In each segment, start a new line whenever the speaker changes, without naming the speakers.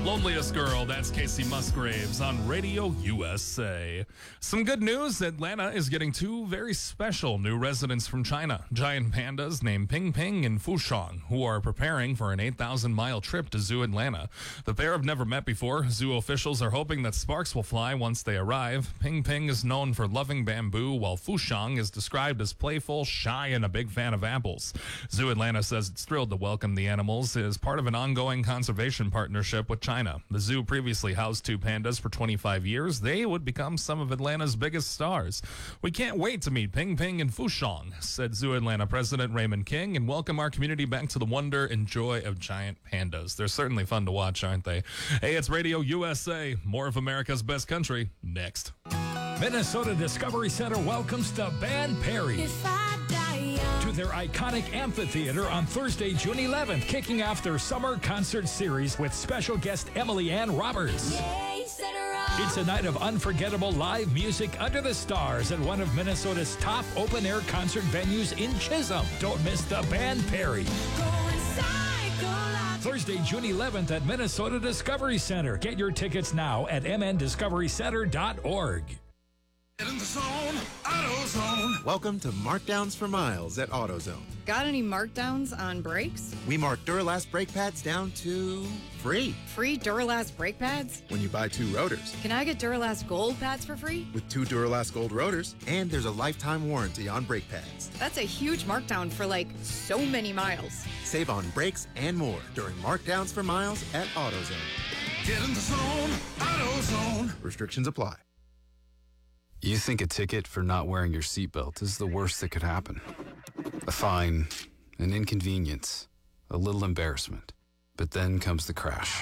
Loneliest Girl, that's Casey Musgraves on Radio USA. Some good news, Atlanta is getting two very special new residents from China. Giant pandas named Ping Ping and Fushang, who are preparing for an 8,000-mile trip to Zoo Atlanta. The pair have never met before. Zoo officials are hoping that sparks will fly once they arrive. Ping Ping is known for loving bamboo, while Fushang is described as playful, shy, and a big fan of apples. Zoo Atlanta says it's thrilled to welcome the animals as part of an ongoing conservation partnership with China. The zoo previously housed two pandas for 25 years. They would become some of Atlanta's biggest stars. We can't wait to meet Ping Ping and Fushang, said Zoo Atlanta President Raymond King, and welcome our community back to the wonder and joy of giant pandas. They're certainly fun to watch, aren't they? Hey, it's Radio USA. More of America's best country next.
Minnesota Discovery Center welcomes the band Perry to their iconic amphitheater on Thursday, June 11th, kicking off their summer concert series with special guest Emily Ann Roberts. It's a night of unforgettable live music under the stars at one of Minnesota's top open-air concert venues in Chisholm. Don't miss the band Perry. Thursday, June 11th at Minnesota Discovery Center. Get your tickets now at mndiscoverycenter.org.
Get in the zone, AutoZone. Welcome to Markdowns for Miles at AutoZone.
Got any markdowns on brakes?
We mark Duralast brake pads down to free.
Free Duralast brake pads?
When you buy two rotors.
Can I get Duralast Gold pads for free?
With two Duralast Gold rotors, and there's a lifetime warranty on brake pads.
That's a huge markdown for so many miles.
Save on brakes and more during Markdowns for Miles at AutoZone. Get in the zone, AutoZone. Restrictions apply.
You think a ticket for not wearing your seatbelt is the worst that could happen. A fine, an inconvenience, a little embarrassment. But then comes the crash.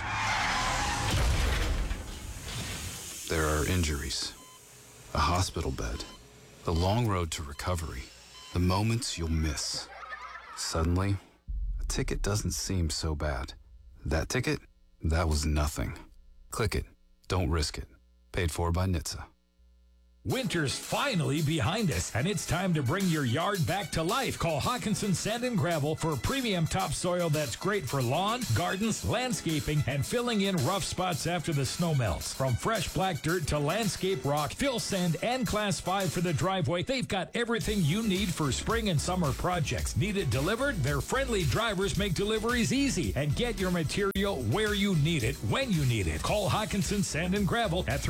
There are injuries, a hospital bed, the long road to recovery, the moments you'll miss. Suddenly, a ticket doesn't seem so bad. That ticket? That was nothing. Click it. Don't risk it. Paid for by NHTSA.
Winter's finally behind us, and it's time to bring your yard back to life. Call Hawkinson Sand and Gravel for premium topsoil that's great for lawn, gardens, landscaping, and filling in rough spots after the snow melts. From fresh black dirt to landscape rock, fill sand, and Class 5 for the driveway, they've got everything you need for spring and summer projects. Need it delivered? Their friendly drivers make deliveries easy, and get your material where you need it, when you need it. Call Hawkinson Sand and Gravel at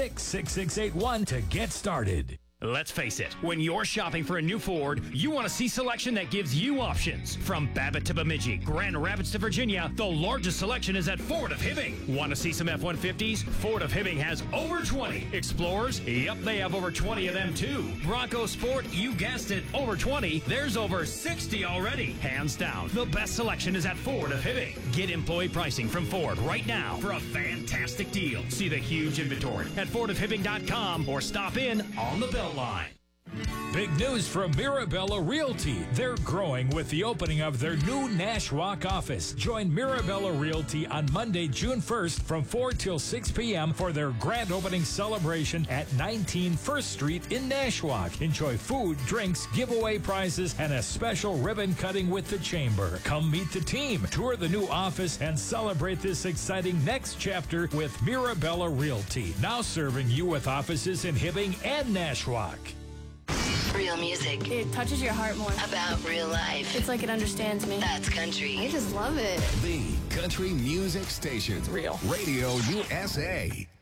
326-6681 to get started.
Let's face it, when you're shopping for a new Ford, you want to see selection that gives you options. From Babbitt to Bemidji, Grand Rapids to Virginia, the largest selection is at Ford of Hibbing. Want to see some F-150s? Ford of Hibbing has over 20. Explorers? Yep, they have over 20 of them too. Bronco Sport? You guessed it, over 20. There's over 60 already. Hands down, the best selection is at Ford of Hibbing. Get employee pricing from Ford right now for a fantastic deal. See the huge inventory at FordofHibbing.com or stop in on the Bell Line.
Big news from Mirabella Realty. They're growing with the opening of their new Nashwauk office. Join Mirabella Realty on Monday, June 1st from 4 till 6 p.m. for their grand opening celebration at 19 First Street in Nashwauk. Enjoy food, drinks, giveaway prizes, and a special ribbon cutting with the Chamber. Come meet the team, tour the new office, and celebrate this exciting next chapter with Mirabella Realty. Now serving you with offices in Hibbing and Nashwauk.
Real music.
It touches your heart more.
About real life.
It's like it understands me.
That's country.
I just love it.
The country music station.
It's real.
Radio USA.